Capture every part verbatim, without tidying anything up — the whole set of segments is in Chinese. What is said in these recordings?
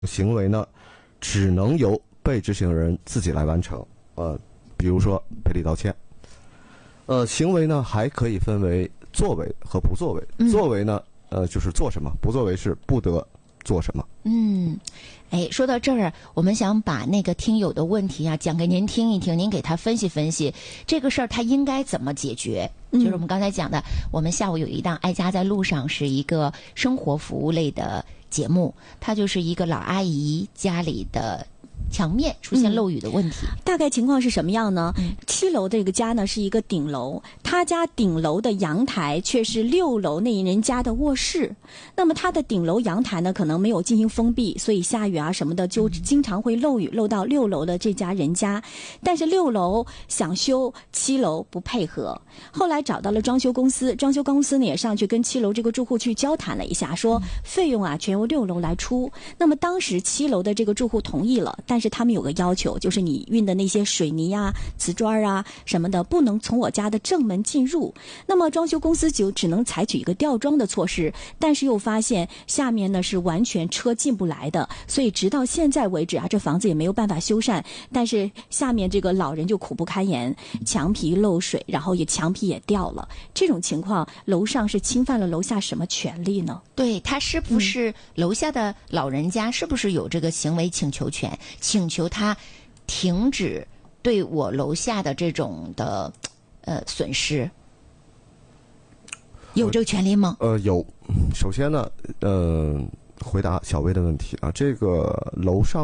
行为呢，只能由被执行人自己来完成。呃，比如说赔礼道歉。呃，行为呢还可以分为作为和不作为。 嗯、 作为呢，呃，就是做什么；不作为是不得做什么。 嗯，哎，说到这儿，我们想把那个听友的问题啊讲给您听一听，您给他分析分析这个事儿他应该怎么解决。嗯、就是我们刚才讲的，我们下午有一档《爱家在路上》，是一个生活服务类的节目，它就是一个老阿姨家里的墙面出现漏雨的问题、 嗯、大概情况是什么样呢？嗯、七楼这个家呢是一个顶楼，他家顶楼的阳台却是六楼那人家的卧室。那么他的顶楼阳台呢可能没有进行封闭，所以下雨啊什么的就经常会漏雨，漏到六楼的这家人家。但是六楼想修，七楼不配合。后来找到了装修公司，装修公司呢也上去跟七楼这个住户去交谈了一下，说费用啊全由六楼来出。那么当时七楼的这个住户同意了，但是他们有个要求，就是你运的那些水泥啊、瓷砖啊什么的，不能从我家的正门进入。那么装修公司就只能采取一个吊装的措施，但是又发现下面呢是完全车进不来的，所以直到现在为止啊，这房子也没有办法修缮。但是下面这个老人就苦不堪言，墙皮漏水，然后也墙皮也掉了。这种情况，楼上是侵犯了楼下什么权利呢？ 对，他是不是楼下的老人家是不是有这个行为请求权？请求他停止对我楼下的这种的呃损失，有这个权利吗？ 呃，有。首先呢，呃，回答小薇的问题啊，这个楼上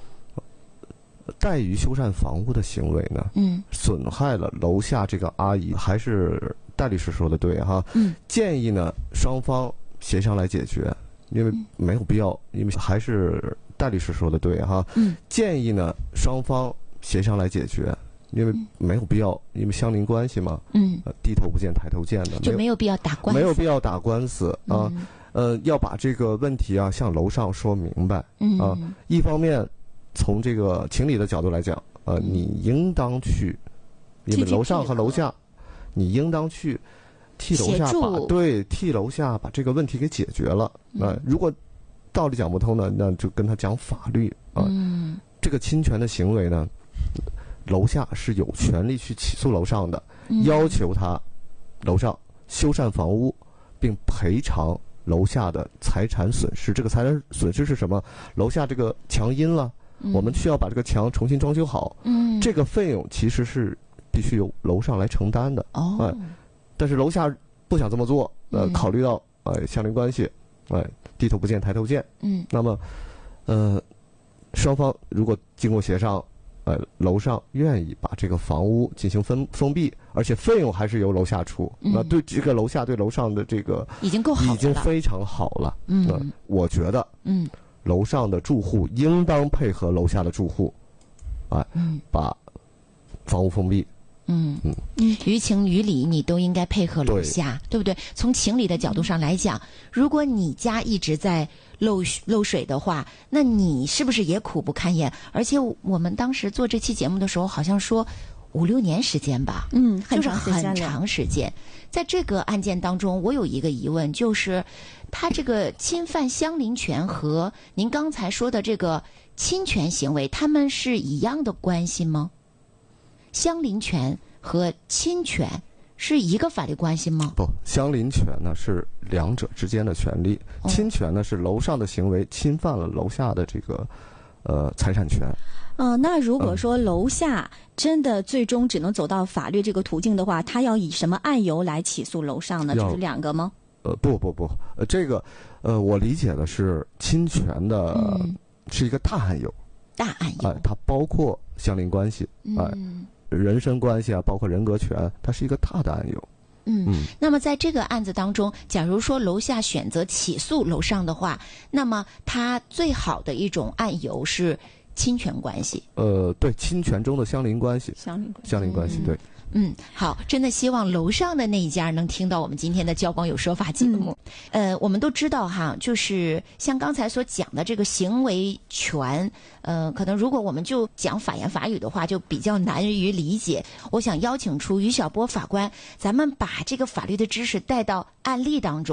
怠于修缮房屋的行为呢，嗯，损害了楼下这个阿姨，还是戴律师说的对哈，嗯，建议呢双方协商来解决，因为没有必要，因为还是戴律师说的对哈，嗯，建议呢双方协商来解决。因为没有必要，因为相邻关系嘛，嗯，呃、低头不见抬头见的， 就没有必要打官司， 没有必要打官司啊，嗯、呃，要把这个问题啊向楼上说明白，嗯啊，一方面从这个情理的角度来讲，呃，你应当去，因为楼上和楼下，你应当去替楼下把对替楼下把这个问题给解决了。那、呃、如果道理讲不通呢，那就跟他讲法律啊，嗯，这个侵权的行为呢。楼下是有权利去起诉楼上的，嗯、要求他楼上修缮房屋，并赔偿楼下的财产损失。这个财产损失是什么？楼下这个墙阴了，嗯、我们需要把这个墙重新装修好。嗯，这个费用其实是必须由楼上来承担的。哦，哎，但是楼下不想这么做，呃，嗯、考虑到呃相邻关系，哎，低头不见抬头见。嗯，那么，呃，双方如果经过协商。呃，楼上愿意把这个房屋进行封封闭，而且费用还是由楼下出。嗯、那对这个楼下对楼上的这个已经够好了， 已经非常好了。嗯，呃、我觉得，嗯，楼上的住户应当配合楼下的住户，啊、呃，嗯、把房屋封闭。 嗯嗯嗯，于情于理你都应该配合楼下， 对, 对不对？从情理的角度上来讲，如果你家一直在漏漏水的话，那你是不是也苦不堪言？而且我们当时做这期节目的时候，好像说五六年时间吧， 嗯， 就是很长时间。在这个案件当中，我有一个疑问，就是他这个侵犯相邻权和您刚才说的这个侵权行为，他们是一样的关系吗？相邻权和侵权是一个法律关系吗？ 不，相邻权呢是两者之间的权利，哦、侵权呢是楼上的行为侵犯了楼下的这个呃财产权。 呃，那如果说楼下真的最终只能走到法律这个途径的话，他要以什么案由来起诉楼上呢？就是两个吗？ 呃，不不不，呃，这个呃，我理解的是侵权的、嗯、是一个大案由， 大案由， 哎、呃，它包括相邻关系，哎、呃。嗯人身关系啊，包括人格权，它是一个大的案由。 嗯，嗯那么在这个案子当中，假如说楼下选择起诉楼上的话，那么他最好的一种案由是侵权关系。 呃，对，侵权中的相邻关系。 相邻关系。 相邻关系，对。 嗯，好，真的希望楼上的那一家能听到我们今天的交广有说法节目。嗯、呃，我们都知道哈，就是像刚才所讲的这个行为权，呃，可能如果我们就讲法言法语的话，就比较难于理解。我想邀请出于晓波法官，咱们把这个法律的知识带到案例当中，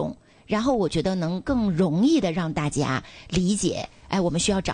然后我觉得能更容易的让大家理解，哎，我们需要找